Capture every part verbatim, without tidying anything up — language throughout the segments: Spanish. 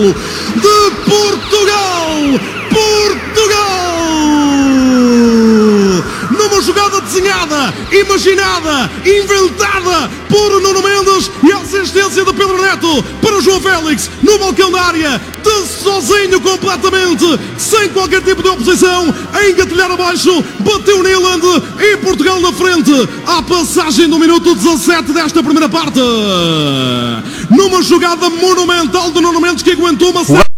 de Portugal, Portugal, numa jogada desenhada, imaginada, inventada por Nuno Mendes e assistência de Pedro Neto para João Félix, no balcão da área, de sozinho completamente, sem qualquer tipo de oposição, a engatilhar abaixo, bateu Nyland e Portugal na frente, à passagem do minuto dezassete desta primeira parte, numa jogada monumental de Nuno Mendes que aguentou uma série.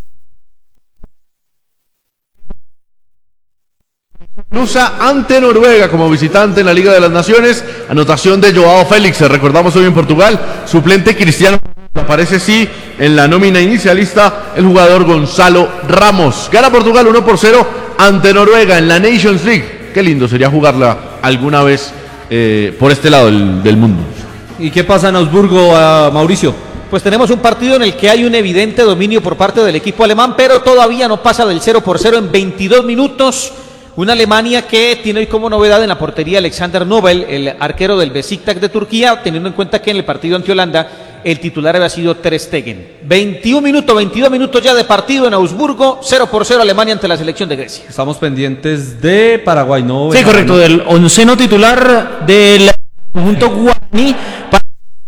Lusa ante Noruega como visitante en la Liga de las Naciones. Anotación de Joao Félix, recordamos hoy en Portugal. Suplente Cristiano, aparece sí en la nómina inicialista el jugador Gonzalo Ramos. Gana Portugal uno por cero ante Noruega en la Nations League. Qué lindo sería jugarla alguna vez eh, por este lado del, del mundo. ¿Y qué pasa en Augsburgo, uh, Mauricio? Pues tenemos un partido en el que hay un evidente dominio por parte del equipo alemán, pero todavía no pasa del cero por cero en veintidós minutos. Una Alemania que tiene hoy como novedad en la portería Alexander Nobel, el arquero del Beşiktaş de Turquía, teniendo en cuenta que en el partido ante Holanda el titular había sido Ter Stegen. veintiún minutos, veintidós minutos ya de partido en Augsburgo, cero por cero Alemania ante la selección de Grecia. Estamos pendientes de Paraguay, ¿no? Sí, correcto, del onceno titular del conjunto guaraní para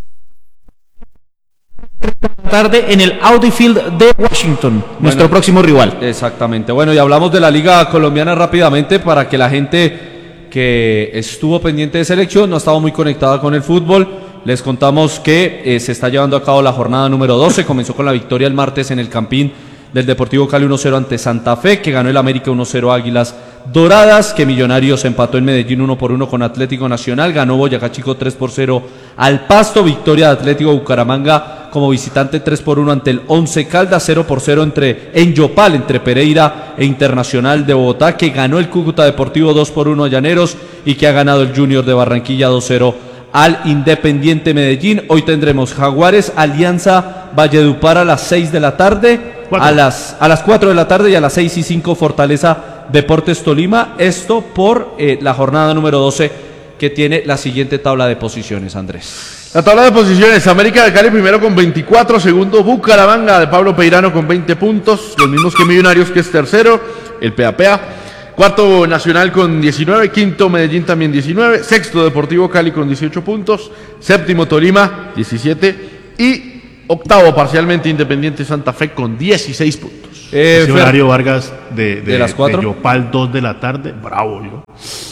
tarde en el Audi Field de Washington, bueno, nuestro próximo rival. Exactamente. Bueno, y hablamos de la Liga Colombiana rápidamente para que la gente que estuvo pendiente de selección, no estaba muy conectada con el fútbol. Les contamos que eh, se está llevando a cabo la jornada número doce. Comenzó con la victoria el martes en el Campín del Deportivo Cali uno cero ante Santa Fe, que ganó el América uno cero Águilas Doradas, que Millonarios empató en Medellín uno por uno con Atlético Nacional, ganó Boyacá Chico tres por cero al Pasto, victoria de Atlético Bucaramanga como visitante tres por uno ante el Once Caldas, cero por cero entre, en Yopal, entre Pereira e Internacional de Bogotá, que ganó el Cúcuta Deportivo dos por uno a Llaneros y que ha ganado el Junior de Barranquilla dos cero al Independiente Medellín. Hoy tendremos Jaguares, Alianza Valledupar a las seis de la tarde. A las, a las cuatro de la tarde y a las seis y cinco Fortaleza Deportes Tolima. Esto por eh, la jornada número doce, que tiene la siguiente tabla de posiciones, Andrés. La tabla de posiciones: América de Cali primero con veinticuatro, segundo Bucaramanga de Pablo Peirano con veinte puntos, los mismos que Millonarios, que es tercero, el P A P A. Cuarto Nacional con diecinueve, quinto Medellín también diecinueve, sexto Deportivo Cali con dieciocho puntos, séptimo Tolima diecisiete y octavo parcialmente Independiente Santa Fe con dieciséis puntos. Eh, Ese horario Vargas de, de, de las cuatro. De Yopal dos de la tarde, bravo yo.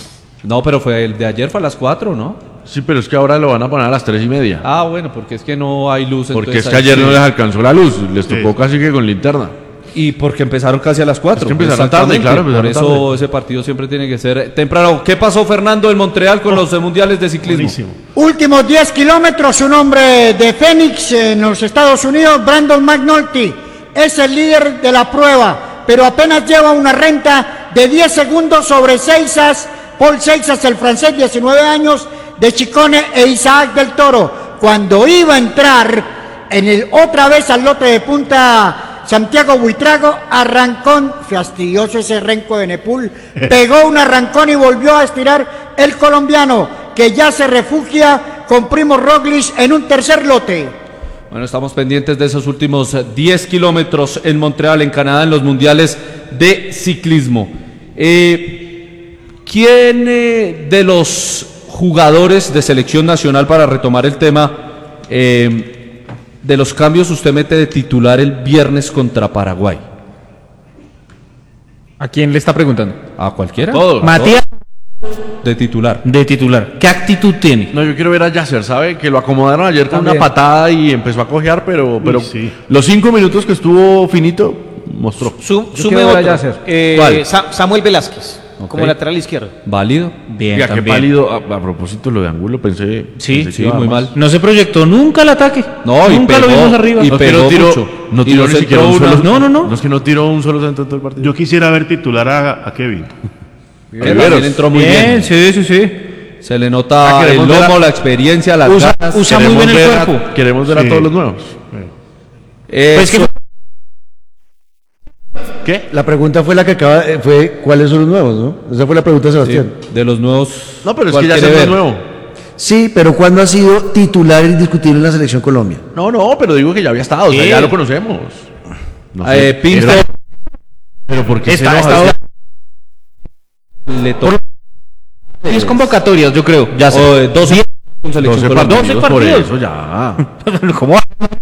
No, pero fue el de ayer, fue a las cuatro, ¿no? Sí, pero es que ahora lo van a poner a las tres y media. Ah, bueno, porque es que no hay luz. Porque es que ayer sí no les alcanzó la luz, les tocó sí. casi que con linterna. Y porque empezaron casi a las cuatro. Es que empezaron tarde, claro. Por eso tarde. Ese partido siempre tiene que ser temprano. ¿Qué pasó, Fernando, en Montreal con oh, los mundiales de ciclismo? Buenísimo. Últimos diez kilómetros, un hombre de Phoenix en los Estados Unidos, Brandon McNulty, es el líder de la prueba, pero apenas lleva una renta de diez segundos sobre Seixas, Paul Seixas, el francés, diecinueve años, de Chicone, e Isaac del Toro. Cuando iba a entrar en el, otra vez al lote de punta Santiago Buitrago, arrancón, fastidioso ese renco de Nepul, pegó un arrancón y volvió a estirar el colombiano, que ya se refugia con Primo Roglic en un tercer lote. Bueno, estamos pendientes de esos últimos diez kilómetros en Montreal, en Canadá, en los mundiales de ciclismo. Eh, ¿Quién eh, de los jugadores de selección nacional, para retomar el tema, eh, de los cambios usted mete de titular el viernes contra Paraguay? ¿A quién le está preguntando? ¿A cualquiera? Todo. Matías. De titular. De titular. ¿Qué actitud tiene? No, yo quiero ver a Yasser, ¿sabe? Que lo acomodaron ayer con También. una patada y empezó a cojear, pero, pero Uy, sí. los cinco minutos que estuvo finito, mostró. Su, sume otro. Eh, Samuel Velázquez. Okay. Como lateral izquierdo. Válido. Bien, ya, qué válido. A, a propósito, lo de Angulo, pensé. Sí, pensé sí, muy más. mal. No se proyectó nunca el ataque. No, nunca y pegó, lo vimos arriba. Y no, pegó no tiró, mucho. No tiró, y ni siquiera un solo. No, no, no. No es que no tiró un solo centro en todo el partido. Yo quisiera ver titular a, a Kevin. Bien, también entró muy bien. bien. Sí, sí, sí. Se le nota ah, el lomo, a... la experiencia, las usa, ganas. Usa muy bien el cuerpo. A, queremos ver sí. a todos los nuevos. Eh, pues que... ¿Qué? La pregunta fue la que acaba, fue ¿cuáles son los nuevos, no? Esa fue la pregunta de Sebastián. Sí, de los nuevos. No, pero es que ya se es nuevo. Sí, pero ¿cuándo ha sido titular indiscutible en la selección Colombia? No, no, pero digo que ya había estado, o sea, ya lo conocemos. No sé. Eh, Pinto Era- Pero ¿por qué se Está, enoja? está- le tocó diez convocatorias, yo creo. ya sé, o, eh, doce con selección doce Colombia. partidos por partidos. eso ya. ¿Cómo?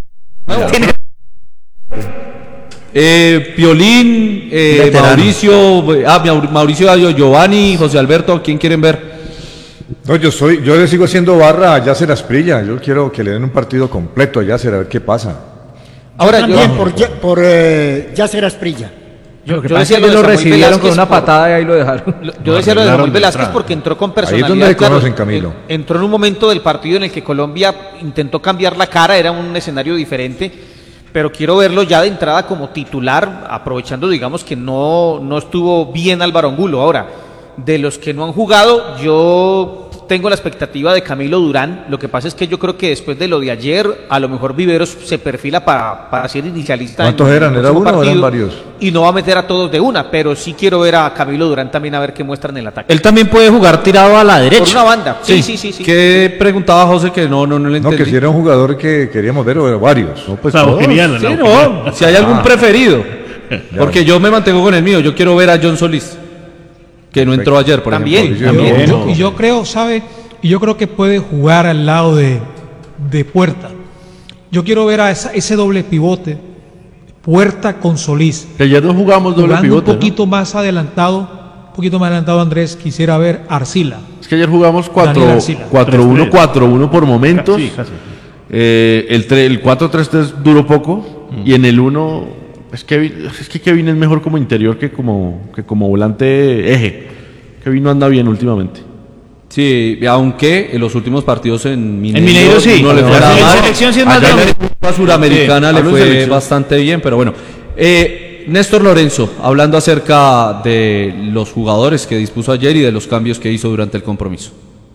Eh, Piolín, eh, Veterano. Mauricio, eh, ah, Maur- Mauricio Gallo, Giovanni, José Alberto, ¿quién quieren ver? No, yo soy, yo le sigo haciendo barra a Yasser Asprilla. Yo quiero que le den un partido completo a Yasser a ver qué pasa. Ahora, yo, También por, Ye- por eh, Yasser Asprilla. yo, que yo pasa decía es lo que de lo Samuel recibieron con Velázquez una por- patada y ahí lo dejaron. Lo- Yo decía lo de arreglaron Samuel de Velázquez entrada. porque entró con Ahí es personalidad. donde le claro, conocen, Camilo. en- Entró en un momento del partido en el que Colombia intentó cambiar la cara, era un escenario diferente, pero quiero verlo ya de entrada como titular, aprovechando, digamos, que no, no estuvo bien Álvaro Angulo. Ahora, de los que no han jugado, yo tengo la expectativa de Camilo Durán. Lo que pasa es que yo creo que después de lo de ayer, a lo mejor Viveros se perfila para, para ser inicialista. en ¿Cuántos el eran? ¿Era próximo uno o eran partido, varios? y no va a meter a todos de una, pero sí quiero ver a Camilo Durán también a ver qué muestra en el ataque. Él también puede jugar tirado a la derecha. Por una banda, sí, sí, sí, sí. ¿Qué preguntaba José que no, no, no le No, entendí? que si era un jugador que queríamos ver, o varios. No, pues O sea, todos. Ojiniana, la Sí, Ojiniana. no, si hay algún Ah. preferido. Porque yo me mantengo con el mío, yo quiero ver a John Solís, que no entró ayer, por También, ejemplo. también. Bien. Yo- y yo creo, ¿sabe? Y yo creo que puede jugar al lado de, de Puerta. Yo quiero ver a esa- ese doble pivote, Puerta con Solís. Que ayer no jugamos doble Jugando pivote, un poquito más adelantado, un poquito más adelantado, Andrés, quisiera ver a Arcila. ¿no? Es que ayer jugamos Daniel Arcila. cuatro uno tres tres. cuatro uno por momentos. Sí, casi. Eh, el, tre- el cuatro tres tres duró poco. Y en el uno, es que, es que Kevin es mejor como interior que como, que como volante eje. Kevin no anda bien últimamente. Sí, aunque en los últimos partidos en Mineiro, En Mineiro sí. no le fue En nada mal. selección sí es más Allá en bravo. la Copa Suramericana Sí, le hablo de fue selección. bastante bien, pero bueno. Eh, Néstor Lorenzo, hablando acerca de los jugadores que dispuso ayer y de los cambios que hizo durante el compromiso.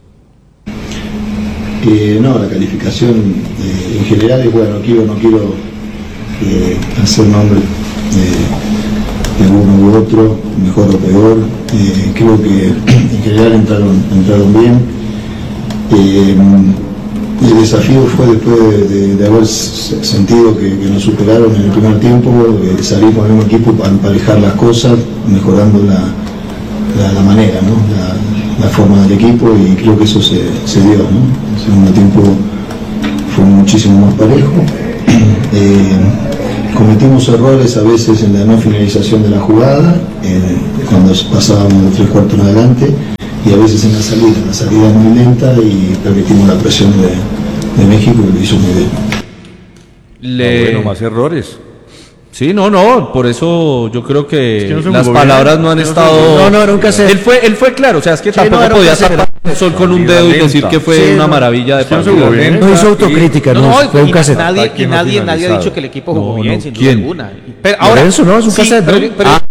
Eh, no, la calificación eh, en general es bueno, quiero, no quiero eh, hacer nombre eh, de uno u otro, mejor o peor. Eh, creo que en general entraron, entraron bien. Eh, el desafío fue después de, de- de haber s- sentido que, que nos superaron en el primer tiempo, eh, salir con el mismo equipo para emparejar las cosas, mejorando la, la, la manera, ¿no? la, la forma del equipo, y creo que eso se, se dio. ¿No? El segundo tiempo fue muchísimo más parejo. Eh, cometimos errores a veces en la no finalización de la jugada, eh, cuando pasábamos de tres cuartos en adelante, y a veces en la salida. La salida es muy lenta y permitimos la presión de, de México, que lo hizo muy bien. Le... Bueno, más errores. Sí, no, no, por eso yo creo que, Es que no se las jugó palabras bien. no han Es que no se estado... jugó bien. No, no, era un cassette. Él fue, él fue claro, o sea, es que Sí, tampoco no, era un podía cassette. tapar el sol con un dedo y decir que fue Sí, una no. maravilla de Es que no se partido. jugó bien. No hizo autocrítica, no, No, y- fue un y cassette. nadie, y Ataque no nadie, nadie ha finalizado. dicho que el equipo jugó No, bien, no, sin duda ¿quién? alguna. Y- Pero ahora, Lorenzo, ¿no? Es un sí, cassette, pero- ¿no? pero- Ah.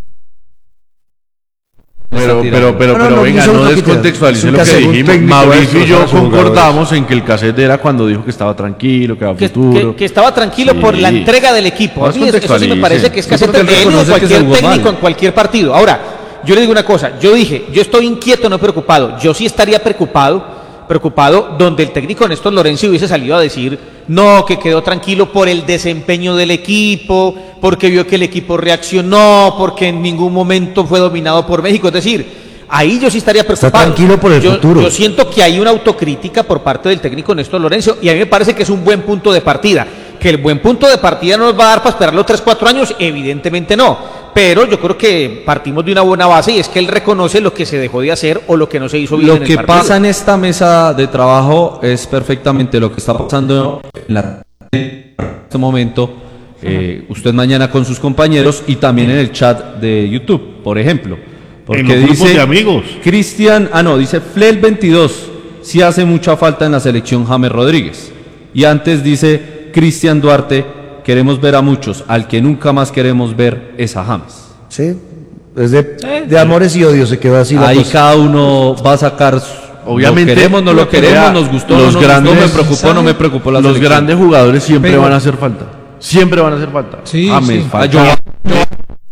Pero, pero, pero, No, no, pero no, venga, no no hizo descontextualice un lo que cassette, un dijimos. técnico Mauricio y eso, yo para sus jugadores. concordamos en que el cassette era cuando dijo que estaba tranquilo, que va a que, futuro. que- que estaba tranquilo Sí. por la entrega del equipo. A Más mí es- eso sí me contextualice. parece que es Sí, casete porque él de él y de reconoce que se cualquier jugó técnico mal. en cualquier partido. Ahora, yo le digo una cosa, yo dije, yo estoy inquieto, no preocupado. Yo sí estaría preocupado, preocupado donde el técnico Néstor Lorenzo hubiese salido a decir, no, que quedó tranquilo por el desempeño del equipo, porque vio que el equipo reaccionó, porque en ningún momento fue dominado por México. Es decir, ahí yo sí estaría preocupado. tranquilo por el Yo- futuro. Yo siento que hay una autocrítica por parte del técnico Néstor Lorenzo, y a mí me parece que es un buen punto de partida. Que el buen punto de partida no nos va a dar para esperar los tres cuatro años, evidentemente no. Pero yo creo que partimos de una buena base, y es que él reconoce lo que se dejó de hacer o lo que no se hizo bien Lo en el que partido. pasa en esta mesa de trabajo es perfectamente lo que está pasando en, la, en este momento. Eh, usted mañana con sus compañeros y también en el chat de YouTube, por ejemplo. Porque En los grupos dice de amigos. Cristian, ah no, dice Flel veintidós, sí hace mucha falta en la selección James Rodríguez. Y antes dice Cristian Duarte, queremos ver a muchos, al que nunca más queremos ver es a James. Sí, es de, de amores y odios, se quedó así la Ahí cosa. cada uno va a sacar, su- Obviamente, lo queremos, no lo queremos, vea, nos gustó, los no nos grandes- gustó, me preocupó, no me preocupó la Los selección. grandes jugadores siempre Pero- van a hacer falta. Siempre van a hacer falta. Sí, James, sí. falta. Ah,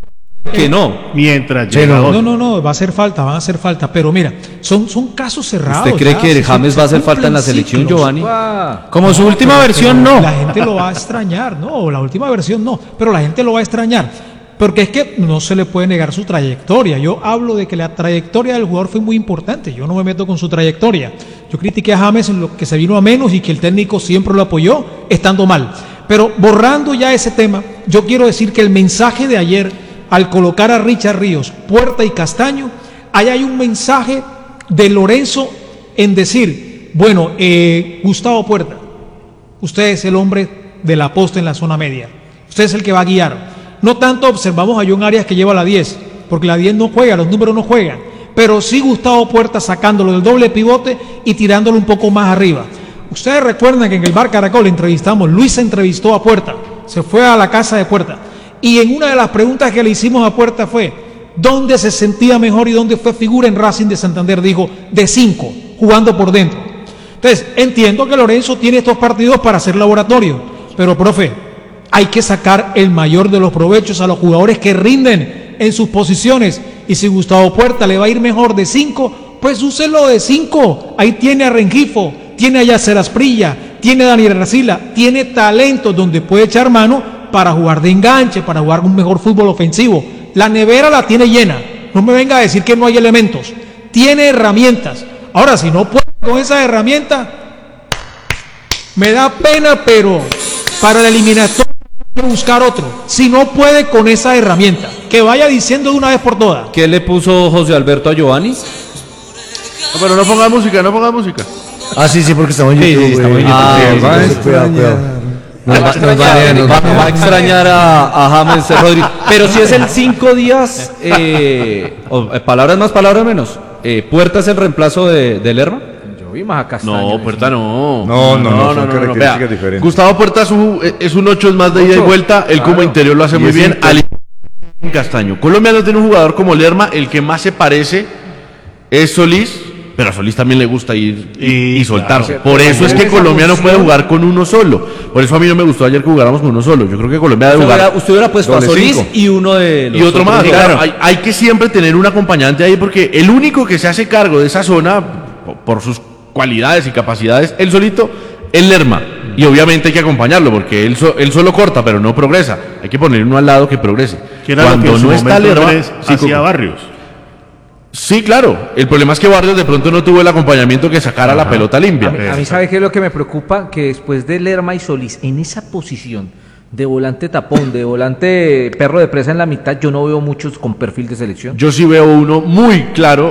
que no. Mientras Sí, llega no, otro. no, no, no, va a hacer falta, van a hacer falta. Pero mira, son, son casos cerrados. ¿Usted cree ya, que se- James se va a hacer falta en la cumplen selección, ciclos. Giovanni? Como su última pero- versión, pero no. La gente lo va a extrañar, no, la última versión no, pero la gente lo va a extrañar. Porque es que no se le puede negar su trayectoria. Yo hablo de que la trayectoria del jugador fue muy importante. Yo no me meto con su trayectoria. Yo critiqué a James en lo que se vino a menos y que el técnico siempre lo apoyó, estando mal. Pero borrando ya ese tema, yo quiero decir que el mensaje de ayer, al colocar a Richard Ríos, Puerta y Castaño, ahí hay un mensaje de Lorenzo en decir, bueno, eh, Gustavo Puerta, usted es el hombre de la posta en la zona media. Usted es el que va a guiar. No tanto observamos a John Arias que lleva la diez, porque la diez no juega, los números no juegan. Pero sí Gustavo Puerta sacándolo del doble pivote y tirándolo un poco más arriba. Ustedes recuerdan que en el Bar Caracol entrevistamos, Luis entrevistó a Puerta, se fue a la casa de Puerta. Y en una de las preguntas que le hicimos a Puerta fue, ¿dónde se sentía mejor y dónde fue figura en Racing de Santander? Dijo, de cinco, jugando por dentro. Entonces, entiendo que Lorenzo tiene estos partidos para hacer laboratorio, pero profe, hay que sacar el mayor de los provechos a los jugadores que rinden en sus posiciones. Y si Gustavo Puerta le va a ir mejor de cinco, pues úselo de cinco. Ahí tiene a Rengifo, tiene a Yacer Asprilla, tiene a Daniel Racila, tiene talento donde puede echar mano para jugar de enganche, para jugar un mejor fútbol ofensivo. La nevera la tiene llena. No me venga a decir que no hay elementos. Tiene herramientas. Ahora, si no puede con esa herramienta, me da pena, pero para la eliminatoria hay que buscar otro. Si no puede con esa herramienta, que vaya diciendo de una vez por todas. ¿Qué le puso José Alberto a Giovanni? No, pero no ponga música, no ponga música. Ah, sí, sí, porque estamos en Sí, YouTube. sí, estamos en güey. YouTube. Ah, Sí, va a sí, cuidado, cuidado. Nos va- nos extrañar, banea, nos va, banea. va a extrañar a, a James Rodríguez. Pero si es el cinco días, eh, o, eh, palabras más, palabras menos. Eh, ¿Puerta es el reemplazo de, de Lerma? Yo vi más a Castaño. No, Puerta no. No, no, no, son características Vea, diferentes. Gustavo Puerta es un, es un ocho, es más de ida y vuelta. Él como interior lo hace Y muy es bien. inter- Al Castaño. Colombia no tiene un jugador como Lerma. El que más se parece es Solís. Pero a Solís también le gusta ir y, y soltarse. claro. Por eso es que Colombia no puede jugar con uno solo. Por eso a mí no me gustó ayer que jugáramos con uno solo. Yo creo que Colombia debe Usted jugar. hubiera, usted hubiera puesto a Doble Solís cinco. y uno de los Y otro más, otros. claro. Hay, hay que siempre tener un acompañante ahí porque el único que se hace cargo de esa zona, po- por sus cualidades y capacidades, él solito, es Lerma. Y obviamente hay que acompañarlo porque él, so- él solo corta, pero no progresa. Hay que poner uno al lado que progrese. Que era lo Cuando que en su no está momento Lerma, Andrés sí, hacía Coco. Barrios. Sí, claro. El problema es que Barrios de pronto no tuvo el acompañamiento que sacara la pelota limpia. A mí, a mí ¿sabe qué es lo que me preocupa? Que después de Lerma y Solís, en esa posición de volante tapón, de volante perro de presa en la mitad, yo no veo muchos con perfil de selección. Yo sí veo uno muy claro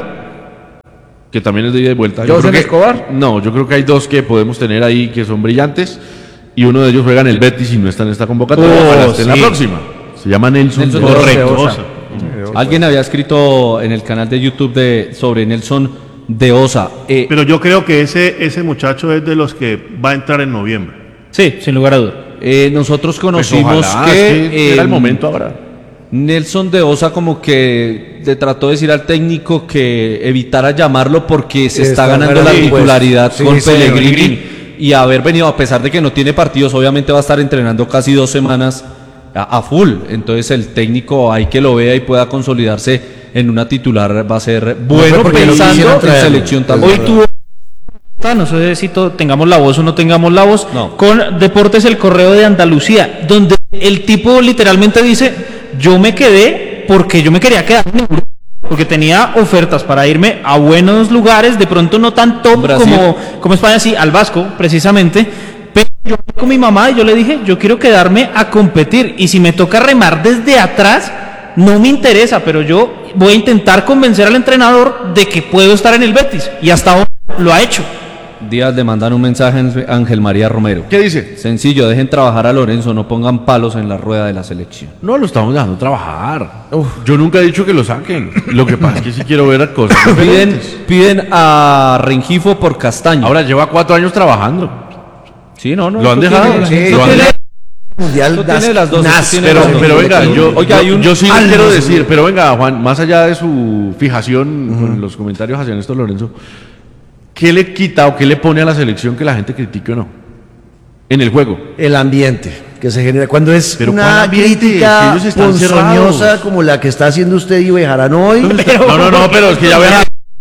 que también es de ida y vuelta. Yo ¿Joseph creo que- Escobar? No, yo creo que hay dos que podemos tener ahí que son brillantes y uno de ellos juega en el Betis y no está en esta convocatoria. Oh, Ojalá esté en sí. la próxima. Se llama Nelson. Nelson de de Osa. Osa. Correcto. Osa. Alguien había escrito en el canal de YouTube de, sobre Nelson de Osa. Eh, Pero yo creo que ese, ese muchacho es de los que va a entrar en noviembre. Sí, sin lugar a duda. eh, nosotros Pues conocimos ojalá, que, es que era el eh, momento ahora. Nelson de Osa como que le trató de decir al técnico que evitara llamarlo porque se está, Está ganando la ganando el titularidad puesto. con Sí, señor. Pellegrini y haber venido, a pesar de que no tiene partidos, obviamente va a estar entrenando casi dos semanas a, a full. Entonces el técnico hay que lo vea y pueda consolidarse en una titular, va a ser bueno porque no pensando quisieron en traerlo. selección Es también. Hoy tuvo. No sé si to- tengamos la voz o no tengamos la voz. No. Con Deportes El Correo de Andalucía, donde el tipo literalmente dice: yo me quedé porque yo me quería quedar en Europa, porque tenía ofertas para irme a buenos lugares, de pronto no tan top Brasil. como, como España, sí, al Vasco, precisamente. Pero yo hablé con mi mamá y yo le dije: yo quiero quedarme a competir, y si me toca remar desde atrás, no me interesa, pero yo voy a intentar convencer al entrenador de que puedo estar en el Betis, y hasta ahora lo ha hecho. Díaz le mandan un mensaje a Ángel María Romero. ¿Qué dice? Sencillo, dejen trabajar a Lorenzo, no pongan palos en la rueda de la selección. No lo estamos dejando trabajar. Yo nunca he dicho que lo saquen. Lo que pasa es que sí quiero ver cosas Piden, diferentes. piden a Rengifo por Castaño. Ahora lleva cuatro años trabajando. sí, no, no. Lo han eso dejado. tiene- Sí, eso Lo han tiene- dejado. Mundial eso das- tiene las dos. nas, eso tiene Pero, las dos. pero venga, yo, Oiga, hay yo, un- yo sí Algo, quiero sí. decir, pero venga, Juan, más allá de su fijación con los comentarios hacia Néstor Lorenzo, ¿qué le quita o qué le pone a la selección que la gente critique o no? En el juego. El ambiente, que que se genera cuando es Pero ¿cuál una ambiente? crítica Ellos están ponzoñosa cerrados. como la que está haciendo usted y Bejarán hoy. No, no, no, pero es que ya voy a...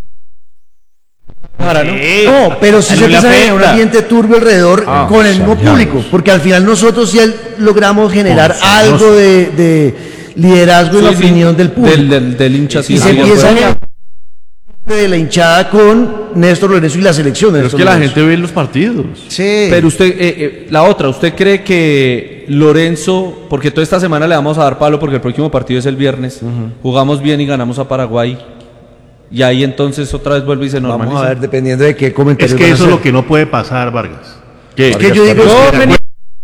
No, pero sí A se él le empieza a generar un afecta. ambiente turbio alrededor Ah, con el ya, mismo ya. público, porque al final nosotros sí logramos generar algo de, de liderazgo en la Sí, sí, opinión del público. Del, del, del hincha, sí, y se sí, empieza a de acuerdo. generar de la hinchada con Néstor Lorenzo y la selección. de Pero es Néstor que la Lorenzo. gente ve los partidos. Sí. Pero usted, eh, eh, la otra, ¿usted cree que Lorenzo, porque toda esta semana le vamos a dar palo porque el próximo partido es el viernes, jugamos bien y ganamos a Paraguay, y ahí entonces otra vez vuelve y se normaliza? Vamos a ver, dependiendo de qué Es comentarios que van a eso es lo hacer. que no puede pasar, Vargas. ¿Qué? Es que yo digo, Yo venía-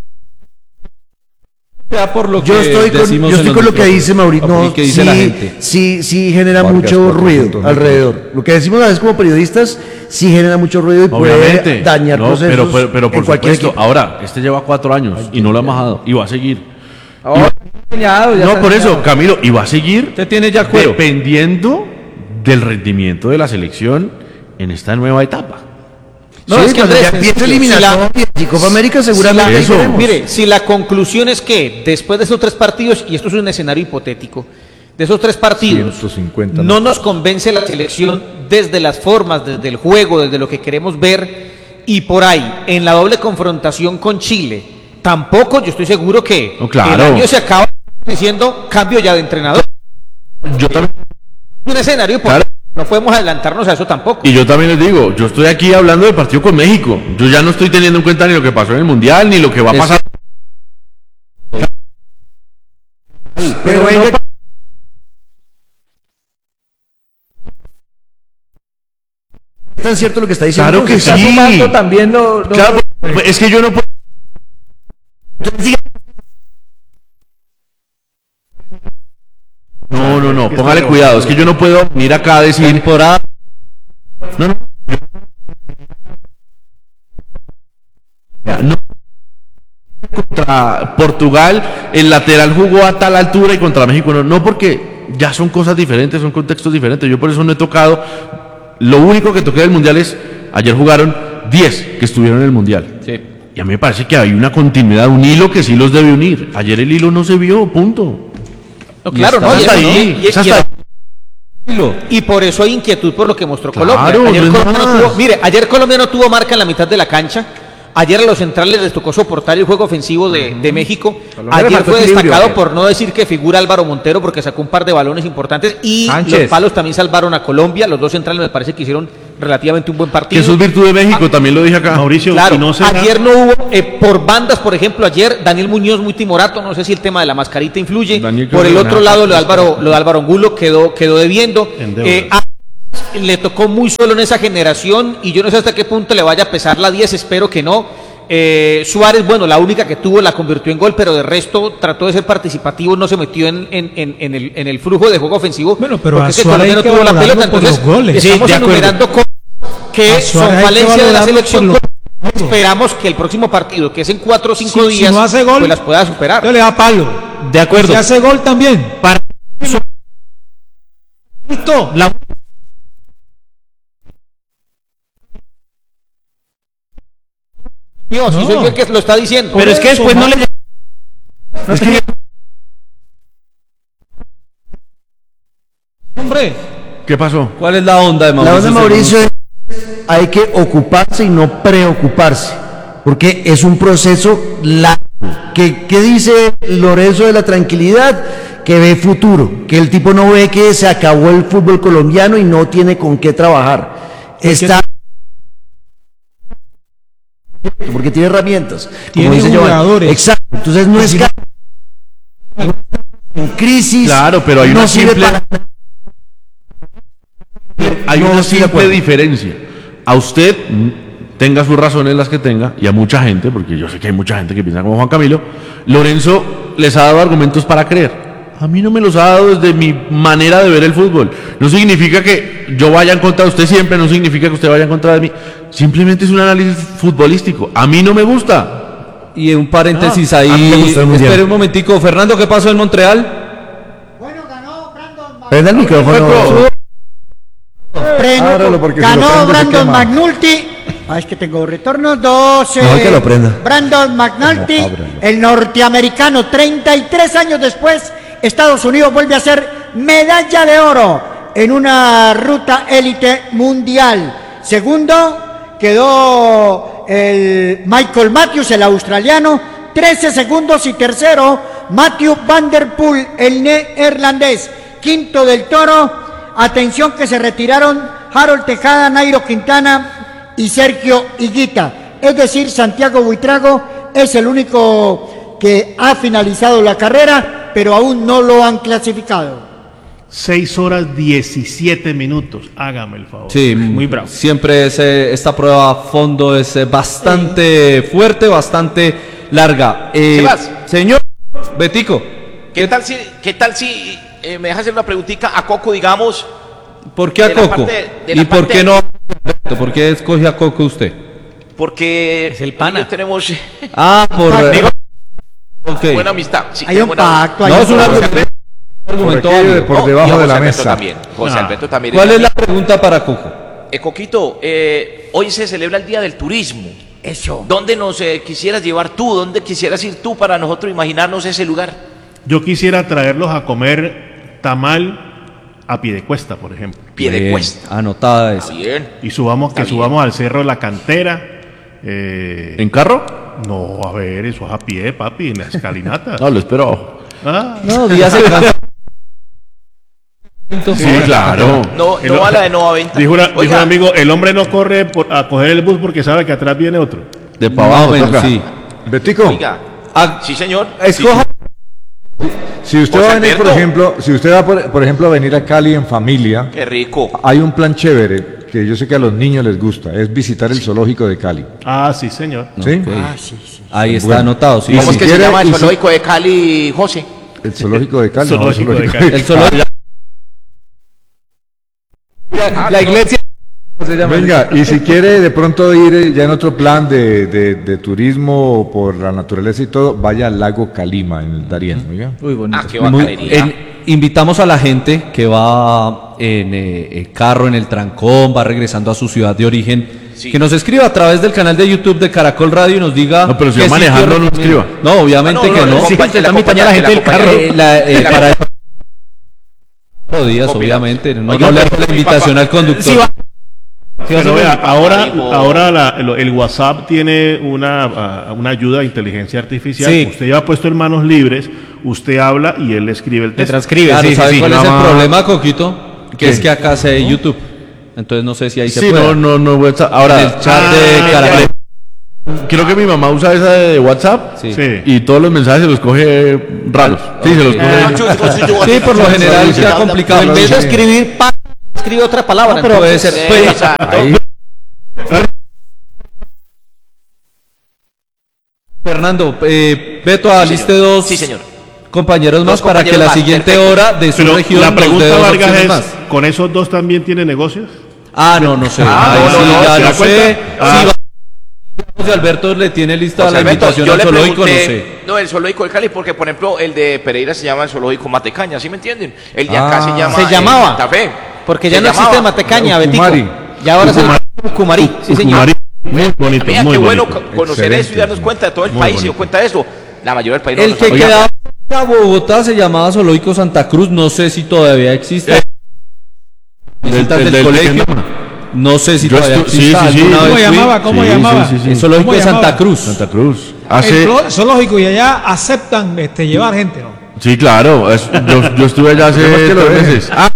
Ya por lo yo que estoy con, decimos yo en estoy los con lo que micrófonos. dice Mauricio. Por No, lo que dice sí, la gente. sí, sí genera Vargas, mucho cuatro ruido puntos, alrededor. Lo que decimos a veces como periodistas sí genera mucho ruido y Obviamente. puede dañar No, procesos pero, pero, pero por en cualquier supuesto, equipo. ahora, este lleva cuatro años y no lo ha bajado y va a seguir. Ahora, enseñado, ya No, está por enseñado. eso, Camilo, y va a seguir Usted tiene ya cuero. dependiendo del rendimiento de la selección en esta nueva etapa. No, Sí, es que cuando Andrés, ya empiece si eliminatoria y Copa América seguramente Si la- ahí Eso. veremos. Mire, si la conclusión es que después de esos tres partidos, y esto es un escenario hipotético, de esos tres partidos, ciento cincuenta no nos convence la selección desde las formas, desde el juego, desde lo que queremos ver, y por ahí, en la doble confrontación con Chile, tampoco yo estoy seguro que No, claro. el año se acaba diciendo cambio ya de entrenador. Yo también, Un escenario hipotético. No podemos adelantarnos a eso tampoco. y yo también les digo, yo estoy aquí hablando del partido con México. Yo ya no estoy teniendo en cuenta ni lo que pasó en el Mundial, ni lo que va a Es- pasar. Pero venga, ¿es tan cierto lo que está diciendo? Claro que Está sí. sumando también lo, lo- Claro, pues, es que yo no puedo. No, no, no, póngale cuidado. Es que yo no puedo venir acá a decir. Temporada. No, no. No. Contra Portugal, el lateral jugó a tal altura y contra México no. No, porque ya son cosas diferentes, son contextos diferentes. Yo por eso no he tocado. Lo único que toqué del mundial es. Ayer jugaron diez que estuvieron en el mundial. Sí. Y a mí me parece que hay una continuidad, un hilo que sí los debe unir. Ayer el hilo no se vio, punto. No, claro, está no, y hasta eso, ahí, y- y- es hasta y- y por eso hay inquietud por lo que mostró Claro, Colombia. Ayer no es Colombia no más. tuvo- mire, ayer Colombia no tuvo marca en la mitad de la cancha. Ayer a los centrales les tocó soportar el juego ofensivo de, de México. Colombia le Ayer faltó fue equilibrio destacado ayer. por no decir que figura Álvaro Montero porque sacó un par de balones importantes y Sánchez. los palos también salvaron a Colombia. Los dos centrales me parece que hicieron relativamente un buen que partido. eso es virtud de México, también lo dije acá. Mauricio, Claro, y no será- ayer no hubo, eh, por bandas, por ejemplo, ayer Daniel Muñoz muy timorato, no sé si el tema de la mascarita influye. Daniel Por el creo que otro nada. lado, lo de Álvaro, lo de Álvaro Angulo quedó, quedó debiendo. En deuda. Eh, a- le tocó muy solo en esa generación y yo no sé hasta qué punto le vaya a pesar la diez, espero que no. Eh, Suárez, bueno, la única que tuvo la convirtió en gol, pero de resto trató de ser participativo, no se metió en, en, en, en el, en el flujo de juego ofensivo. Bueno, pero porque a es que Suárez Colombia hay no que tuvo la valorarlo pelota, por entonces los goles. estamos Sí, de acuerdo. enumerando cosas que A Suárez son hay que falencias de la valorarlo selección. por Esperamos que el próximo partido, que es en cuatro o cinco Si- si días, no hace gol, pues las pueda superar. yo le da palo. De acuerdo. Si hace gol también. Para- Listo. La- Mío, si No. soy yo el que lo está diciendo. pero es que eso, después no Mario. le. No tenía- Hombre, ¿Qué pasó? ¿Cuál es la onda de La Mauricio? onda de Mauricio es hay que ocuparse y no preocuparse, porque es un proceso largo. ¿Qué, qué dice Lorenzo de la tranquilidad? Que ve futuro, que el tipo no ve que se acabó el fútbol colombiano y no tiene con qué trabajar. Está porque tiene herramientas. como Tiene dice Giovanni. jugadores. Exacto. Entonces no es ca- en crisis. Claro, pero hay no una sirve simple- para Hay No una estoy de simple acuerdo. diferencia. A usted, mm, tenga sus razones las que tenga, y a mucha gente, porque yo sé que hay mucha gente que piensa como Juan Camilo, Lorenzo les ha dado argumentos para creer. A mí no me los ha dado desde mi manera de ver el fútbol. No significa que yo vaya en contra de usted siempre, no significa que usted vaya en contra de mí. Simplemente es un análisis futbolístico. A mí no me gusta. Y un paréntesis Ah, a mí ahí. me gustó el Mundial. Espere un momentico. Fernando, ¿qué pasó en Montreal? Bueno, ganó Brandon Prenda el micrófono. Preno- Ábralo porque si lo ganó prende se Brandon quema. McNulty Ah, es que tengo retornos. doce. Mejor que lo prenda. Brandon McNulty, No, ábralo. el norteamericano, treinta y tres años después, Estados Unidos vuelve a ser medalla de oro en una ruta élite mundial. Segundo quedó el Michael Matthews, el australiano, trece segundos. Y tercero, Matthew Van Der Poel, el neerlandés. Quinto del Toro, atención que se retiraron Harold Tejada, Nairo Quintana y Sergio Higuita. Es decir, Santiago Buitrago es el único que ha finalizado la carrera, pero aún no lo han clasificado. seis horas diecisiete minutos, hágame el favor. Sí, muy bravo. Siempre es, eh, esta prueba a fondo es eh, bastante fuerte, bastante larga. Eh, Sebas. Señor Betico, ¿Qué tal si, qué tal si eh, me dejas hacer una preguntita a Coco, digamos? ¿por qué a de la Coco? parte- de la ¿Y por parte- qué no a Alberto? ¿Por qué escoge a Coco usted? Porque Es el pana. ellos tenemos Ah, por... Ok. buena amistad. Sí, Hay un buena- pacto. hay No, un es un pacto. argumento, un argumento Por aquí, válido. por No, debajo y a de José la Alberto mesa. También. José Ah. Alberto también. ¿Cuál es es la pregunta para Coco? Eh, Coquito, eh, hoy se celebra el Día del Turismo. Eso. ¿Dónde nos eh, quisieras llevar tú? ¿Dónde quisieras ir tú para nosotros imaginarnos ese lugar? Yo quisiera traerlos a comer tamal a Piedecuesta, por ejemplo. Pie de Bien, cuesta. anotada Está esa. bien. Y subamos, que Está bien. subamos al cerro La Cantera. eh, ¿En carro? No, a ver, eso es a pie, papi, en la escalinata. No, lo espero abajo. Ah, No, Díaz se cansa. Sí, claro. No, El- no a la de Nova Venta. dijo, una- dijo Oiga, un amigo, el hombre no corre por- a coger el bus porque sabe que atrás viene otro. De para abajo, Bueno, toca. sí. Betico, oiga, Ah, sí señor. escoja. Si usted José va a venir, por Alberto. ejemplo, si usted va, por, por ejemplo, a venir a Cali en familia, Qué rico. hay un plan chévere que yo sé que a los niños les gusta, es visitar el zoológico de Cali. Ah, sí, señor. ¿Sí? Ah, sí, sí. ahí está Bueno. anotado. Sí, Y ¿Cómo sí. es que quiere- se llama el y si- zoológico de Cali, José? El zoológico de Cali. no, el Zoológico de zoológico Cali. El zoológico. La iglesia. se llama. Venga, y si quiere de pronto ir eh, ya en otro plan de, de- de turismo por la naturaleza y todo, vaya al lago Calima en el Darién. Oiga. Muy bonito. Ah, qué Muy- bacanería. en- invitamos a la gente que va en eh, eh, carro, en el trancón, va regresando a su ciudad de origen, Sí. que nos escriba a través del canal de YouTube de Caracol Radio y nos diga. No, pero si qué va manejando, sitio no recomienda. escriba. No, obviamente Ah, no, que no, no. la Sí, compañía- que la está mitad la compañía- gente del la carro. compañía- Eh, la- eh, la- para días, obviamente. No, Oiga, no le pero hago la mi invitación papá- al conductor. Sí, va. Pero vea, ahora, Amigo. ahora la- lo- el WhatsApp tiene una, ah, una ayuda de inteligencia artificial. Sí. Usted lleva puesto en manos libres, usted habla y él le escribe el Te texto. transcribe, Claro, sí, sí, ¿sabe sí. cuál es el Nada más- problema, Coquito? Que ¿Qué? es que acá se YouTube. Entonces no sé si ahí se Sí, puede. no, no, no, WhatsApp. Ahora, En el chat Ah, de Caracol. creo que mi mamá usa esa de WhatsApp. Sí. Sí. Y todos los mensajes se los coge raros. Sí, se los Ah, coge. Sí, por lo general queda complicado. En vez de Sí. escribir pa, escribe otra palabra. No, pero puede ser. entonces, puede- eh, exacto. ahí. Fernando, eh, Beto, aliste dos Sí, señor. compañeros más Dos para que compañeros la más, siguiente perfecto. hora de su Pero región la nos dé pregunta, dos Vargas, opciones es, más. ¿con esos dos también tiene negocios? Ah, no, no sé. Ah, Ahí no, sí, no, no, ya ¿se no da sé. cuenta? Ah. Si va- José Alberto le tiene lista José la Alberto, invitación yo al le zoológico, no pregunté- sé. No, el zoológico de Cali, porque por ejemplo el de Pereira se llama el zoológico Matecaña, ¿sí me entienden? El de acá Ah. se llama. Se eh, llamaba. Santa Fe. Porque Se ya no existe llamaba. Matecaña, Betico. Ucumari. Y ahora se llama Cumarí. Sí, señor. Ucumari. Muy bonito, Vea, muy qué bueno bonito. co- conocer Excelente. eso y darnos cuenta de todo el Muy país, se bonito. dio cuenta de eso. La mayoría del país no El lo que sabía. quedaba en Bogotá se llamaba Zoológico Santa Cruz, no sé si todavía existe. Visitas del- del, del- colegio. del- No sé si Yo todavía estu- sí, existe. sí, sí. alguna ¿Cómo vez fui. llamaba? ¿Cómo Sí, llamaba? sí, sí, sí. El Zoológico ¿Cómo de Santa llamaba? Cruz. Santa Cruz. El Hace. zo- zoológico y allá aceptan este, llevar gente, ¿no? Sí, claro. es- yo, yo estuve allá hace Lo que lo tres dejen. meses. Ah,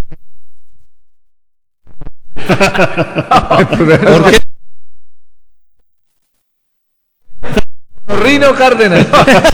¿Por qué? Rino Cárdenas.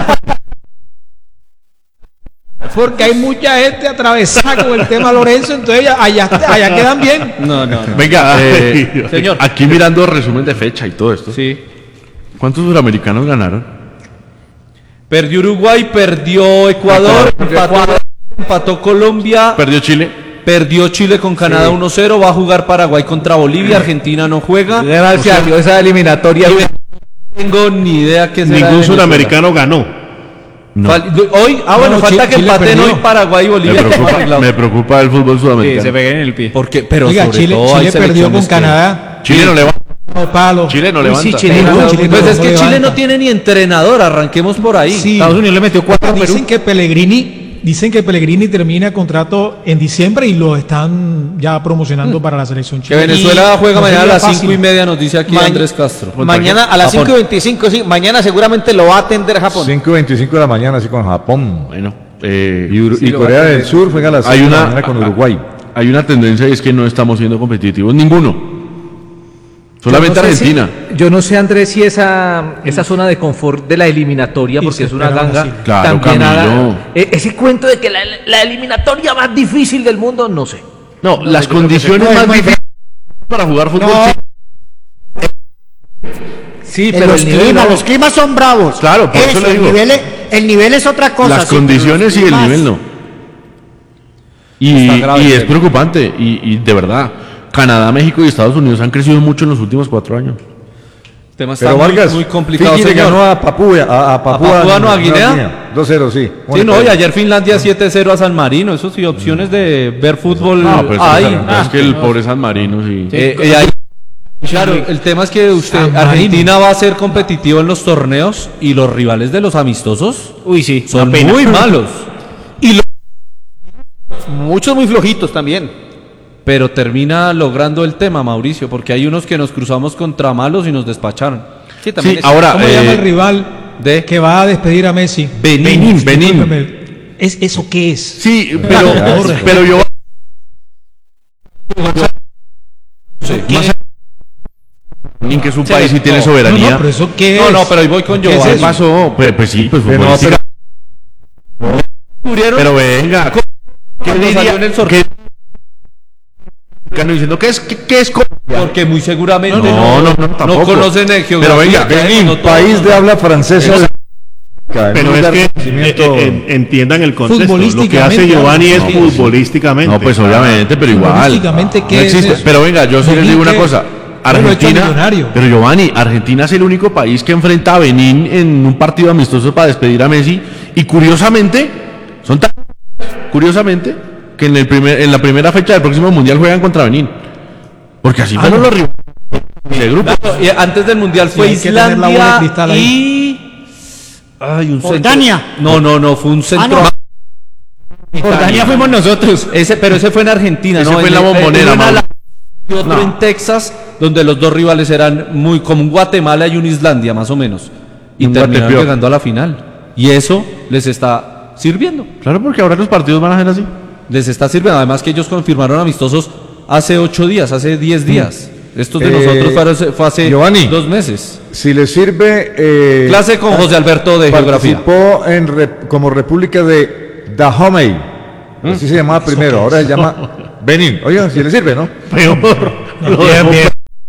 Porque hay mucha gente atravesada con el tema Lorenzo, entonces allá, allá, allá quedan bien. No, no, no. venga, Ay, eh, Dios. Señor. aquí mirando resumen de fecha y todo esto. Sí. ¿Cuántos suramericanos ganaron? Perdió Uruguay, perdió Ecuador, empató, empató Colombia, Perdió Chile. perdió Chile con Canadá uno cero, va a jugar Paraguay contra Bolivia, Argentina no juega. Gracias, yo esa eliminatoria. No tengo ni idea qué será. Ningún de sudamericano ganó. No. Fal- Hoy, ah bueno, No, falta Chi- que Chile empaten perdió. hoy Paraguay y Me Bolivia. preocupa, me preocupa el fútbol Sí, sudamericano. se peguen en el pie. Porque, pero Oiga, sobre Chile, todo hay Chile perdió con selecciones que- Canadá. Chile no le va. palo. Chile no Uy, levanta. sí, Chile No, no, Chile Pues no es que levanta. Chile no tiene ni entrenador, arranquemos por ahí. Sí. Estados Unidos le metió cuatro a Perú. Dicen que Pellegrini, dicen que Pellegrini termina contrato en diciembre y lo están ya promocionando para la selección Que chilena. Venezuela Y juega no mañana a sería las fácil. cinco y media, nos dice aquí Ma- Andrés Castro. Mañana a las Japón. cinco y veinticinco, sí. Mañana seguramente lo va a atender Japón. cinco y veinticinco de la mañana, así con Japón. Bueno, eh, Y, Ur- Sí, y lo Corea va a del tener. Sur juega a las hay seis de la una, mañana con Uruguay. hay una tendencia y es que no estamos siendo competitivos ninguno. Solamente Yo no sé Argentina. si- yo no sé, Andrés, si esa, esa zona de confort de la eliminatoria, Y porque se es una espera ganga, Brasil. Claro, también Camilo. haga- e- ese cuento de que la, la eliminatoria más difícil del mundo, no sé. No, las yo creo que condiciones se- más no, es muy difíciles para jugar fútbol. No. sí. Sí, En pero los el nivel climas, no. los climas son bravos. Claro, por eso le el digo. nivel, es, el nivel es otra cosa. Las sí, pero condiciones los y el climas- nivel no. Y, Está grave, y es serio. preocupante. Y, y de verdad, Canadá, México y Estados Unidos han crecido mucho en los últimos cuatro años. El tema está Pero muy, Vargas, muy complicado, Fiji le señor. ganó a Papúa, a, a Papúa, Papúa Nueva Guinea. dos cero, sí. Sí, no, y ayer Finlandia siete cero a San Marino. Eso sí, opciones de ver fútbol No, pues hay. es que el pobre San Marino, sí. Eh, eh, ahí- claro, el tema es que usted, San Marino. Argentina va a ser competitivo en los torneos y los rivales de los amistosos Uy, sí. son una pena. muy malos. Muchos muy flojitos también. Pero termina logrando el tema, Mauricio, porque hay unos que nos cruzamos contra malos y nos despacharon. Sí, también Sí, es- ahora, ¿Cómo eh, llama el rival de que va a despedir a Messi? Benín, Benín. Discúlpeme. ¿Es eso qué es? Sí, pero, pero yo. Más Benín, que es un país y tiene No, soberanía. no, pero eso qué No, es. no, pero hoy voy con ¿Qué es Giovanni. ¿Qué eso? pasó? Pues, pues sí, pues Pero no, futbolística. Murieron Pero venga, ¿qué cuando diría? salió en el sorteo. ¿Qué- Cano diciendo que es que, que es Colombia? Porque muy seguramente No, no, no, tampoco. conocen el geografía. Pero venga, que hay, Benín, no todos, país no. de habla francesa. de- Pero muy es de que reconocimiento- eh, eh, entiendan el contexto. Lo que Futbolísticamente, hace Giovanni es no, futbolísticamente. No, pues obviamente, pero igual. Futbolísticamente, ¿qué no es existe. eso? Pero venga, yo sí les Benín, digo una ¿qué? cosa. Bueno, hecho Argentina, millonario. pero Giovanni, Argentina es el único país que enfrenta a Benín en un partido amistoso para despedir a Messi. Y curiosamente, son tan curiosamente que en, el primer, en la primera fecha del próximo mundial juegan contra Benín. Porque así Ah, fueron no. los rivales de grupo. Claro, y antes del mundial fue hay que tener la bola de Islandia cristal ahí. y ay, un centro. Jordania. No, no, no, fue un centro. Ah, Jordania fuimos nosotros. Ese, pero ese fue en Argentina, Ese ¿no? fue en la el- Bombonera, uno en Mauro. Ala- y otro No. en Texas, donde los dos rivales eran muy como un Guatemala y un Islandia, más o menos. Y Un terminaron Guatepeor. llegando a la final. Y eso les está sirviendo. Claro, porque ahora los partidos van a ser así. Les está sirviendo. Además que ellos confirmaron amistosos hace ocho días, hace diez días. Estos de Eh, nosotros fue hace, fue hace Giovanni. dos meses. Si le sirve... eh, Clase con José Alberto de Geografía. Participó en rep- como República de Dahomey. Así se llamaba primero, ahora se llama Benín. Oiga, si le sirve, ¿no? Peor. Bien, bien.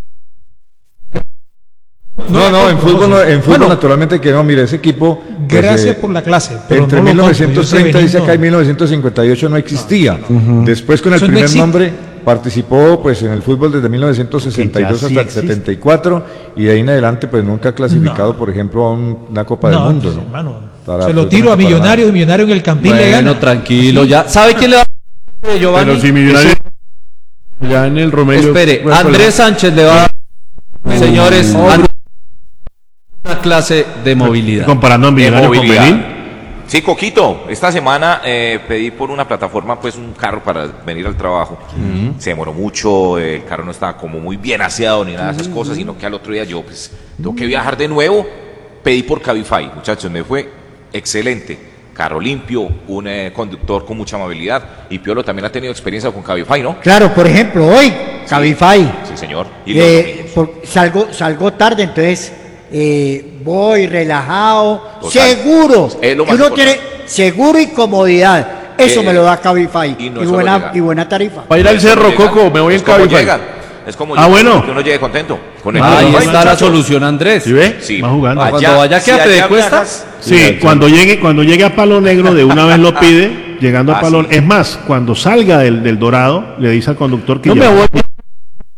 No, no, en fútbol, no- en fútbol Bueno. naturalmente que no. Mire, ese equipo... pues, Gracias eh, por la clase. Pero Entre no lo mil compro, novecientos treinta yo sé dice Benín, acá y no. mil novecientos cincuenta y ocho no existía. Después con el Eso no primer existe. nombre participó pues en el fútbol desde mil novecientos sesenta y dos Que ya sí hasta el existe. setenta y cuatro y de ahí en adelante pues nunca ha clasificado por ejemplo a un- una Copa del No, Mundo. pues, ¿no? hermano, Para se lo tiro a absolutamente para Millonario y Millonario en el Campín le Bueno, gana. tranquilo, ya. ¿Sabe quién le va a Giovanni? Pero si Millonarios ya en el Romelio. Espere, pues, Andrés Sánchez le va a dar, señores, Andrés, una clase de movilidad. Comparando a De Millonario con movilidad. Benín. Sí, Coquito, esta semana eh, pedí por una plataforma pues un carro para venir al trabajo. Se demoró mucho, eh, el carro no estaba como muy bien aseado ni nada de esas cosas, sino que al otro día yo pues tengo que viajar de nuevo. Pedí por Cabify, muchachos, me fue excelente. Carro limpio, un eh, conductor con mucha amabilidad. Y Piolo también ha tenido experiencia con Cabify, ¿no? Claro, por ejemplo, hoy, Cabify, Sí, señor. Y los eh, domingos. por- salgo, salgo tarde, entonces eh, voy relajado, Total. seguro. Es lo que más uno importante. tiene seguro y comodidad. Eso Eh, me lo da Cabify. y Y, no es solo buena, llegar. y buena tarifa. Para ir al Es como cerro, llegan, Coco, me voy en es como Cabify. llegan, Es como Ah, llegan, bueno. que uno llegue contento. Con el Ahí Cabify, está la muchachos. solución, Andrés. ¿Sí ve? Sí. Va jugando. Cuando Allá- vaya si que a allá de cuestas. viajas- Sí, cuando llegue, cuando llegue a Palo Negro de una vez lo pide, llegando a Ah, Palo. sí. Es más, cuando salga del, del Dorado, le dice al conductor que No ya- me voy.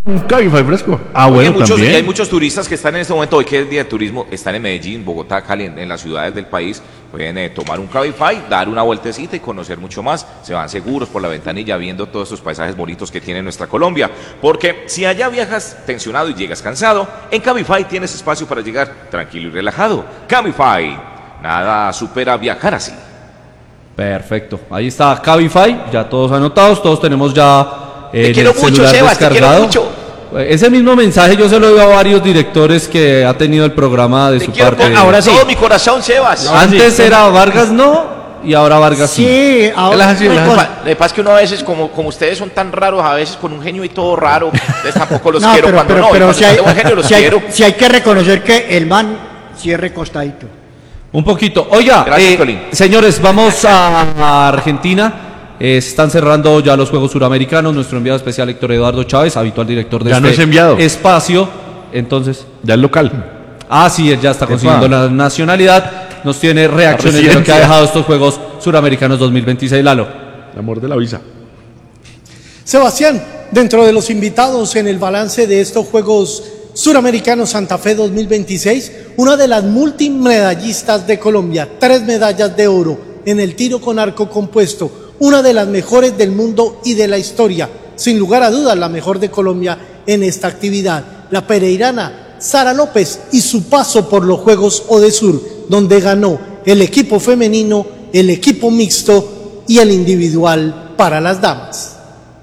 un Cabify fresco. Ah, Oye, bueno, muchos, también. y hay muchos turistas que están en este momento, hoy que es día de turismo, están en Medellín, Bogotá, Cali, en, en las ciudades del país, pueden eh, tomar un Cabify, dar una vueltecita y conocer mucho más, se van seguros por la ventanilla viendo todos estos paisajes bonitos que tiene nuestra Colombia, porque si allá viajas tensionado y llegas cansado, en Cabify tienes espacio para llegar tranquilo y relajado. Cabify, nada supera viajar así. Perfecto, ahí está Cabify, ya todos anotados, todos tenemos ya eh, Te quiero el mucho, celular Sebas, te quiero descargado. mucho. Ese mismo mensaje yo se lo doy a varios directores que ha tenido el programa de Te su quiero parte. con Ahora todo mi corazón, Sebas. Antes era Vargas no y ahora Vargas sí. Sí, ahora Lo que pasa es que uno a veces, como, como ustedes son tan raros, a veces con un genio y todo raro, ustedes tampoco los No, quiero pero, cuando pero, no. y pero cuando si hay, tengo un genio los si hay- quiero. si hay que reconocer que el man cierre costadito. Un poquito. Oiga, Gracias, eh, Tolín. señores, vamos a, a Argentina. Eh, se están cerrando ya los Juegos Suramericanos. Nuestro enviado especial Héctor Eduardo Chávez, habitual director de Ya no este es enviado. espacio. Entonces, ya es local. Ah, sí, él ya está consiguiendo Epa. la nacionalidad. Nos tiene reacciones de lo que residencia. ha dejado estos Juegos Suramericanos dos mil veintiséis, Lalo. El amor de la visa. Sebastián, dentro de los invitados en el balance de estos Juegos Suramericanos Santa Fe dos mil veintiséis, una de las multimedallistas de Colombia, tres medallas de oro en el tiro con arco compuesto, una de las mejores del mundo y de la historia, sin lugar a dudas la mejor de Colombia en esta actividad, la pereirana Sara López y su paso por los Juegos Odesur, donde ganó el equipo femenino, el equipo mixto y el individual para las damas.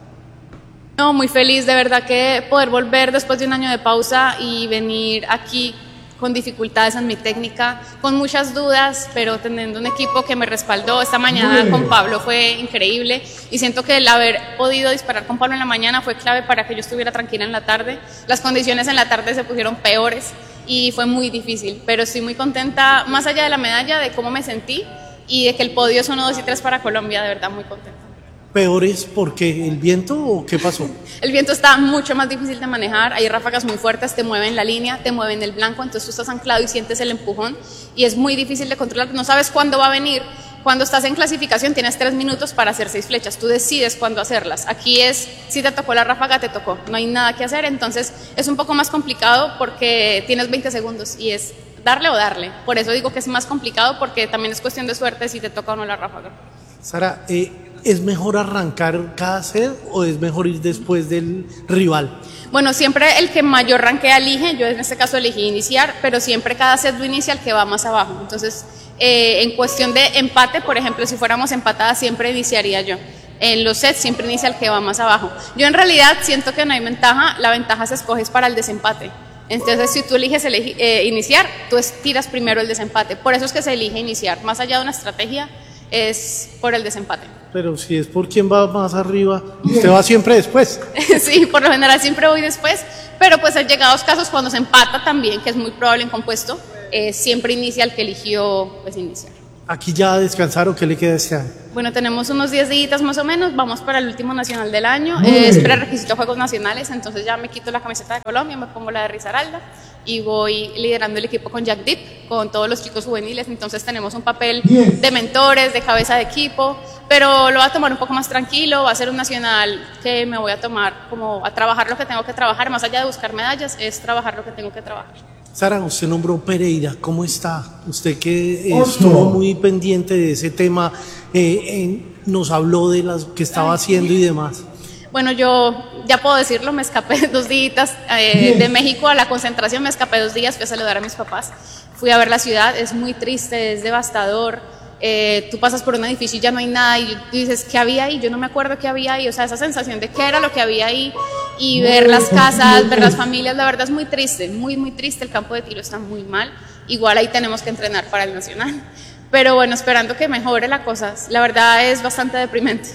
No, muy feliz de verdad que poder volver después de un año de pausa y venir aquí con dificultades en mi técnica, con muchas dudas, pero teniendo un equipo que me respaldó. Esta mañana con Pablo fue increíble y siento que el haber podido disparar con Pablo en la mañana fue clave para que yo estuviera tranquila en la tarde. Las condiciones en la tarde se pusieron peores y fue muy difícil, pero estoy muy contenta, más allá de la medalla, de cómo me sentí y de que el podio es uno, dos y tres para Colombia, de verdad muy contenta. ¿Peores porque el viento o qué pasó? El viento está mucho más difícil de manejar, hay ráfagas muy fuertes, te mueven la línea, te mueven el blanco, entonces tú estás anclado y sientes el empujón y es muy difícil de controlar, no sabes cuándo va a venir. Cuando estás en clasificación tienes tres minutos para hacer seis flechas, tú decides cuándo hacerlas. Aquí es, si te tocó la ráfaga, te tocó, no hay nada que hacer, entonces es un poco más complicado porque tienes veinte segundos y es darle o darle. Por eso digo que es más complicado porque también es cuestión de suerte si te toca o no la ráfaga. Sara, eh, ¿es mejor arrancar cada set o es mejor ir después del rival? Bueno, siempre el que mayor rankea elige, yo en este caso elegí iniciar, pero siempre cada set lo inicia el que va más abajo. Entonces, eh, en cuestión de empate, por ejemplo, si fuéramos empatadas, siempre iniciaría yo. En los sets siempre inicia el que va más abajo. Yo en realidad siento que no hay ventaja, la ventaja se escoge para el desempate. Entonces, si tú eliges elegi- eh, iniciar, tú es- tiras primero el desempate. Por eso es que se elige iniciar. Más allá de una estrategia, es por el desempate. Pero si es por quién va más arriba, usted va siempre después. Sí, por lo general siempre voy después, pero pues en llegados casos cuando se empata también, que es muy probable en compuesto, eh, siempre inicia el que eligió pues iniciar. Aquí ya descansaron, ¿qué le queda este año? Bueno, tenemos unos diez días más o menos, vamos para el último nacional del año, Muy eh, es bien. prerequisito a Juegos Nacionales, entonces ya me quito la camiseta de Colombia, me pongo la de Risaralda y voy liderando el equipo con Jack Deep, con todos los chicos juveniles, entonces tenemos un papel de mentores, de cabeza de equipo, pero lo voy a tomar un poco más tranquilo, va a ser un nacional que me voy a tomar como a trabajar lo que tengo que trabajar, más allá de buscar medallas, es trabajar lo que tengo que trabajar. Sara, usted nombró Pereira, ¿cómo está? Usted que eh, estuvo muy pendiente de ese tema, eh, en- nos habló de las que estaba haciendo y demás. Bueno, yo ya puedo decirlo, me escapé dos días eh, de México a la concentración, me escapé dos días, fui a saludar a mis papás, fui a ver la ciudad, es muy triste, es devastador, eh, tú pasas por un edificio y ya no hay nada y tú dices, ¿qué había ahí? Yo no me acuerdo qué había ahí, o sea, esa sensación de qué era lo que había ahí y ver las casas, ver las familias, la verdad es muy triste, muy, muy triste, el campo de tiro está muy mal, igual ahí tenemos que entrenar para el nacional, pero bueno, esperando que mejore la cosa, la verdad es bastante deprimente.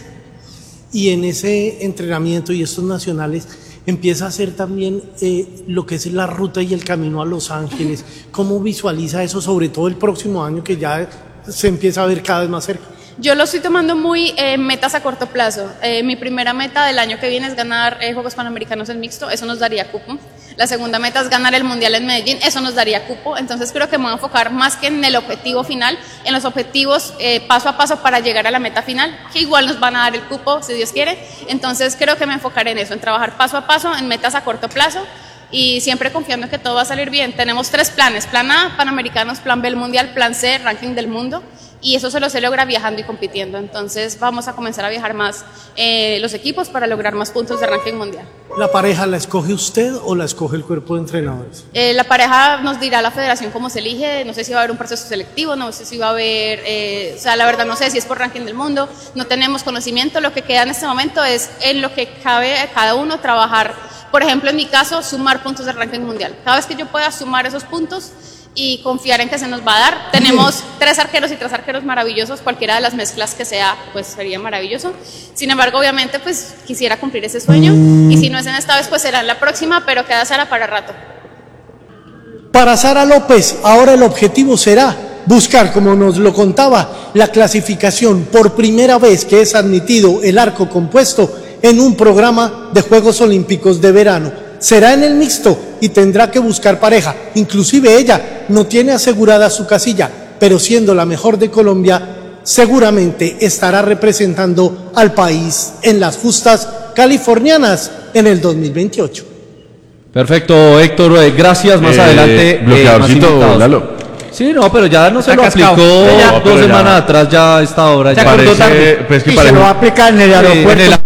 Y en ese entrenamiento y estos nacionales empieza a hacer también eh, lo que es la ruta y el camino a Los Ángeles. ¿Cómo visualiza eso, sobre todo el próximo año que ya se empieza a ver cada vez más cerca? Yo lo estoy tomando muy eh, metas a corto plazo. Eh, mi primera meta del año que viene es ganar eh, Juegos Panamericanos en mixto, eso nos daría cupo. La segunda meta es ganar el Mundial en Medellín, eso nos daría cupo, entonces creo que me voy a enfocar más que en el objetivo final, en los objetivos eh, paso a paso para llegar a la meta final, que igual nos van a dar el cupo si Dios quiere, entonces creo que me enfocaré en eso, en trabajar paso a paso, en metas a corto plazo y siempre confiando en que todo va a salir bien. Tenemos tres planes, plan A, Panamericanos, plan B, el Mundial, plan C, ranking del mundo. Y eso solo se logra viajando y compitiendo. Entonces vamos a comenzar a viajar más eh, los equipos para lograr más puntos de ranking mundial. ¿La pareja la escoge usted o la escoge el cuerpo de entrenadores? Eh, la pareja nos dirá la federación cómo se elige. No sé si va a haber un proceso selectivo, no sé si va a haber... Eh, o sea, la verdad no sé si es por ranking del mundo. No tenemos conocimiento. Lo que queda en este momento es en lo que cabe a cada uno trabajar. Por ejemplo, en mi caso, sumar puntos de ranking mundial. Cada vez que yo pueda sumar esos puntos y confiar en que se nos va a dar. Tenemos tres arqueros y tres arqueros maravillosos, cualquiera de las mezclas que sea, pues sería maravilloso. Sin embargo, obviamente, pues quisiera cumplir ese sueño y si no es en esta vez, pues será en la próxima, pero queda Sara para rato. Para Sara López, ahora el objetivo será buscar, como nos lo contaba, la clasificación por primera vez que es admitido el arco compuesto en un programa de Juegos Olímpicos de verano. Será en el mixto y tendrá que buscar pareja. Inclusive ella no tiene asegurada su casilla, pero siendo la mejor de Colombia, seguramente estará representando al país en las justas californianas en el dos mil veintiocho. Perfecto, Héctor, eh, gracias. Más Eh, adelante. bloqueadorcito, más invitados. Lalo. Sí, no, pero ya no se Está lo cascado. aplicó Ya, dos pero ya. semanas atrás, ya a esta hora. Ya Parece- acordó tarde. pues, que Y se parece- lo va a aplicar en el Sí, aeropuerto. en el-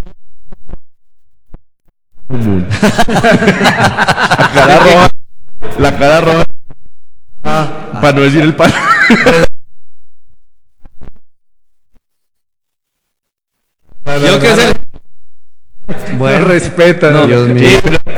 La cara roja. La cara roja. Para no decir el palo. Yo que sé. Bueno, respeta, No, Dios mío. eh, pero-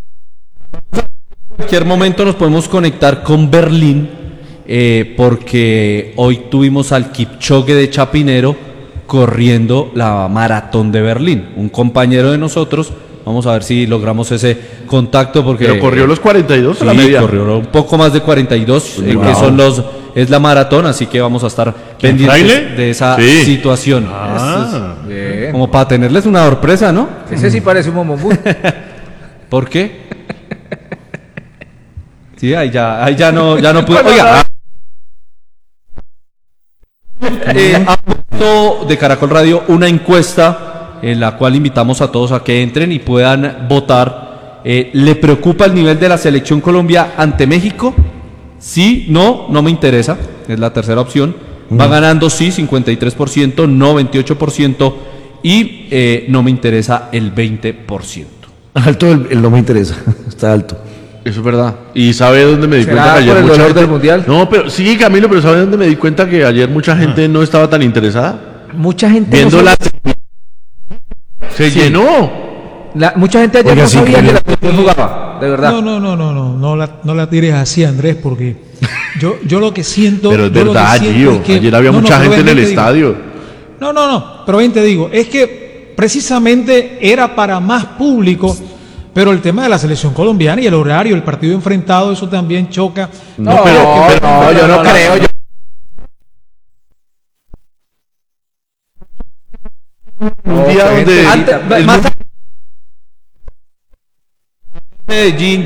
En cualquier momento nos podemos conectar con Berlín, eh, porque hoy tuvimos al Kipchoge de Chapinero corriendo la maratón de Berlín. Un compañero de nosotros. Vamos a ver si logramos ese contacto porque Pero corrió los cuarenta y dos a la sí, media. corrió un poco más de cuarenta y dos, eh, Wow. que son los es la maratón, así que vamos a estar pendientes fraile? de esa Sí. situación. Ah, Eso es como para tenerles una sorpresa, ¿no? Ese sí parece un momobú. ¿Por qué? Sí, ahí ya, ahí ya no, ya no pude. Oiga, eh, ha puesto de Caracol Radio una encuesta en la cual invitamos a todos a que entren y puedan votar. Eh, ¿Le preocupa el nivel de la selección Colombia ante México? Sí, no, no me interesa. Es la tercera opción. Va ganando sí, cincuenta y tres por ciento, no veintiocho por ciento y eh, no me interesa el veinte por ciento. Alto, el, el no me interesa. Está alto. Eso es verdad. ¿Y sabe dónde me di ¿Será cuenta que ayer por el mucha dolor gente... del mundial? No, pero sí, Camilo, pero ¿sabe dónde me di cuenta que ayer mucha gente no estaba tan interesada? Mucha gente Viendo no la... sabía- Se Sí. llenó. la- mucha gente ayer Oiga, no sí, sabía que- que la selección jugaba, de verdad. No, no, no, no, no, no la, no la tires así, Andrés, porque yo, yo lo que siento. Pero es yo lo que verdad, siento Gio. es que- Ayer había no, no, mucha pero gente en ven, el te digo. estadio. No, no, no, pero bien te digo, es que precisamente era para más público, pero el tema de la selección colombiana y el horario, el partido enfrentado, eso también choca. No, No, pero, pero- no, yo no creo. Yo... un día donde... Antes- el más Medellín